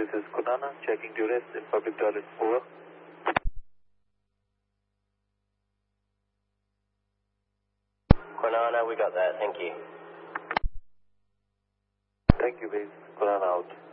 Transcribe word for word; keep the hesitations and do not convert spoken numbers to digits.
this is Kunana, checking duress in public toilet. Over. Kunana, we got that. Thank you. Thank you, base. Kunana out.